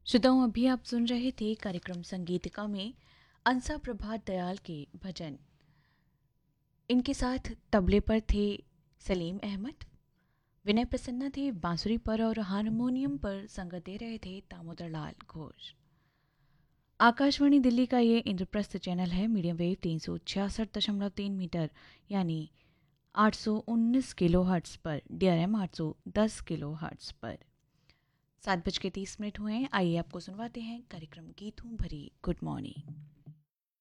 श्रोताओं, अभी आप सुन रहे थे कार्यक्रम संगीतिका में अंसा प्रभात दयाल के भजन। इनके साथ तबले पर थे सलीम अहमद, विनय प्रसन्ना थे बांसुरी पर और हारमोनियम पर संगत दे रहे थे दामोदर लाल घोष। आकाशवाणी दिल्ली का ये इंद्रप्रस्थ चैनल है मीडियम वेव 366.3 मीटर यानी 819 किलो हर्ट्स पर, DRM 810 किलो हर्ट्स पर। 7:30 हुए हैं। आइए आपको सुनवाते हैं कार्यक्रम गीतों भरी गुड मॉर्निंग।